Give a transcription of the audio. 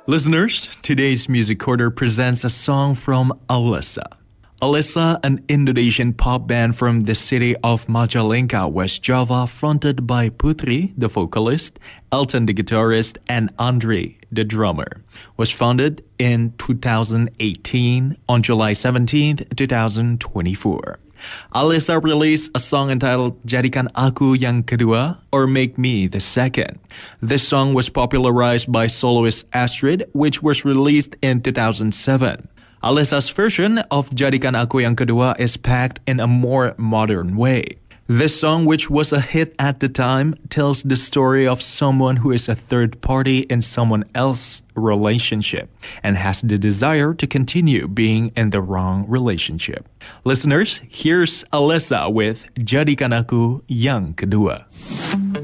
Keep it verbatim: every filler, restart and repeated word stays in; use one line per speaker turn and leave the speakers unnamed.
Listeners, today's Music Corner presents a song from Alisa. Alisa, an Indonesian pop band from the city of Majalengka, West Java, fronted by Putri, the vocalist, Elton, the guitarist, and Andre, the drummer, was founded in two thousand eighteen on July seventeenth, twenty twenty-four. Alisa released a song entitled Jadikan Aku Yang Kedua or Make Me the Second. This song was popularized by soloist Astrid, which was released in two thousand seven. Alisa's version of Jadikan Aku Yang Kedua is packed in a more modern way. This song, which was a hit at the time, tells the story of someone who is a third party in someone else's relationship and has the desire to continue being in the wrong relationship. Listeners, here's Alisa with Jadikan Aku Yang Kedua.